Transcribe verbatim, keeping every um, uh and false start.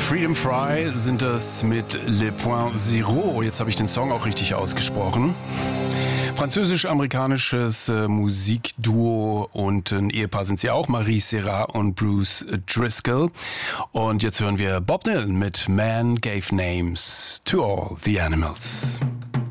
Freedom Fry sind das mit Le Point Zero. Jetzt habe ich den Song auch richtig ausgesprochen. Französisch-amerikanisches äh, Musikduo und ein Ehepaar sind sie auch, Marie Serrat und Bruce Driscoll. Und jetzt hören wir Bob Dylan mit Man Gave Names to All the Animals.